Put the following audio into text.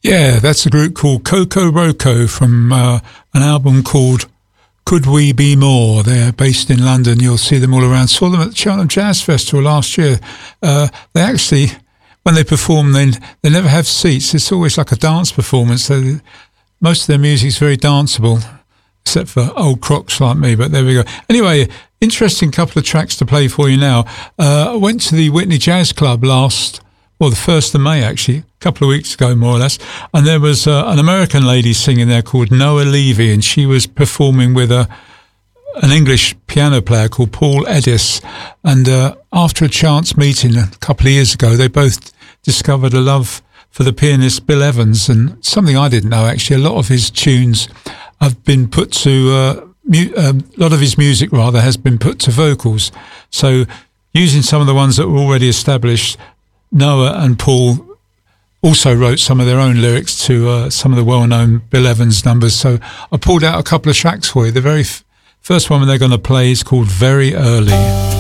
Yeah, that's a group called Coco Roco from an album called Could We Be More. They're based in London. You'll see them all around. Saw them at the Cheltenham Jazz Festival last year. They actually, when they perform, they never have seats. It's always like a dance performance. So most of their music's very danceable, except for old crocs like me, but there we go. Anyway, interesting couple of tracks to play for you now. I went to the Whitney Jazz Club the 1st of May, actually, a couple of weeks ago, more or less, and there was an American lady singing there called Noah Levy, and she was performing with an English piano player called Paul Eddis, and after a chance meeting a couple of years ago, they both discovered a love for the pianist Bill Evans, and something I didn't know, actually, a lot of his tunes have been put to, a lot of his music, rather, has been put to vocals, so using some of the ones that were already established, Noah and Paul also wrote some of their own lyrics to some of the well-known Bill Evans numbers. So I pulled out a couple of tracks for you. The very first one they're going to play is called Very Early.